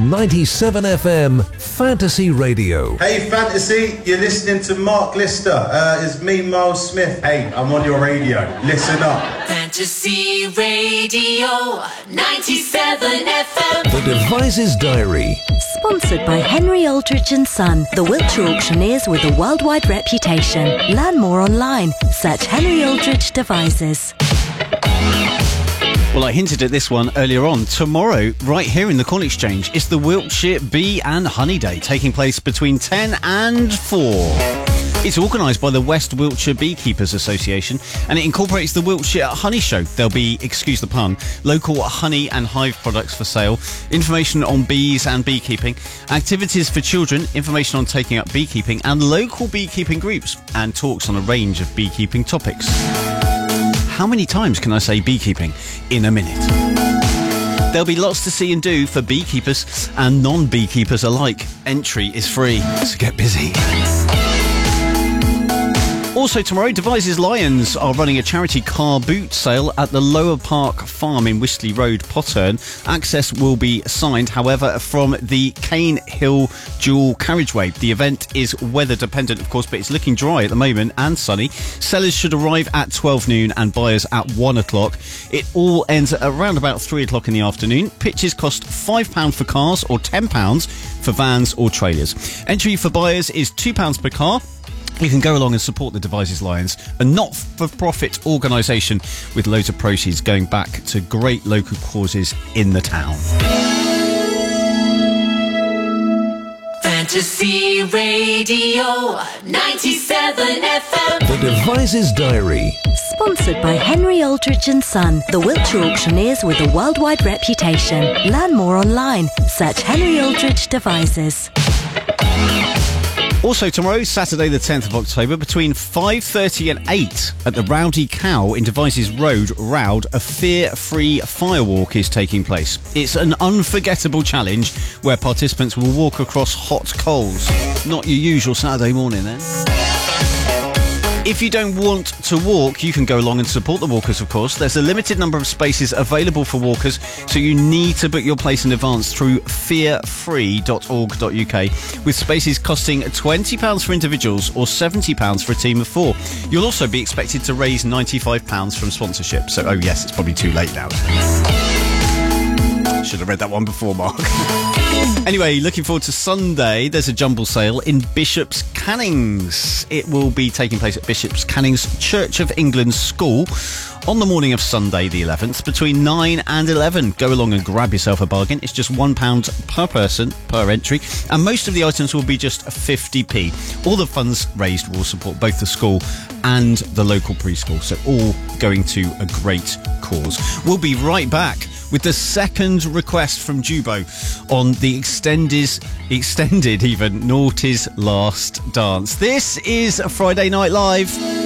97 FM Fantasy Radio. Hey Fantasy, you're listening to Mark Lister. It's me, Miles Smith. Hey, I'm on your radio. Listen up. Fantasy Radio 97 FM. The Devices Diary. Sponsored by Henry Aldridge & Son, the Wiltshire auctioneers with a worldwide reputation. Learn more online. Search Henry Aldridge Devices. Well, I hinted at this one earlier on. Tomorrow, right here in the Corn Exchange, is the Wiltshire Bee and Honey Day, taking place between 10 and 4. It's organised by the West Wiltshire Beekeepers Association, and it incorporates the Wiltshire Honey Show. There'll be, excuse the pun, local honey and hive products for sale, information on bees and beekeeping, activities for children, information on taking up beekeeping, and local beekeeping groups, and talks on a range of beekeeping topics. How many times can I say beekeeping in a minute? There'll be lots to see and do for beekeepers and non-beekeepers alike. Entry is free, so get busy. Also tomorrow, Devices Lions are running a charity car boot sale at the Lower Park Farm in Wistley Road, Potterne. Access will be signed, however, from the Cane Hill dual carriageway. The event is weather dependent, of course, but it's looking dry at the moment and sunny. Sellers should arrive at 12 noon and buyers at 1 o'clock. It all ends at around about 3 o'clock in the afternoon. Pitches cost £5 for cars or £10 for vans or trailers. Entry for buyers is £2 per car. You can go along and support the Devices Lions, a not-for-profit organisation with loads of proceeds going back to great local causes in the town. Fantasy Radio 97 FM. The Devices Diary. Sponsored by Henry Aldridge & Son, the Wiltshire auctioneers with a worldwide reputation. Learn more online. Search Henry Aldridge Devices. Also tomorrow, Saturday the 10th of October, between 5:30 and 8 at the Rowdy Cow in Devices Road, Roud, a fear-free firewalk is taking place. It's an unforgettable challenge where participants will walk across hot coals. Not your usual Saturday morning then. If you don't want to walk, you can go along and support the walkers, of course. There's a limited number of spaces available for walkers, so you need to book your place in advance through fearfree.org.uk, with spaces costing £20 for individuals or £70 for a team of 4. You'll also be expected to raise £95 from sponsorship, so, oh yes, it's probably too late now. Should have read that one before, Mark. Anyway, looking forward to Sunday. There's a jumble sale in Bishop's Cannings. It will be taking place at Bishop's Cannings Church of England School on the morning of Sunday the 11th between 9 and 11. Go along and grab yourself a bargain. It's just £1 per person per entry, and most of the items will be just 50p. All the funds raised will support both the school and the local preschool, so all going to a great cause. We'll be right back with the second request from Jubo on the extended even Naughty's Last Dance. This is Friday Night Live.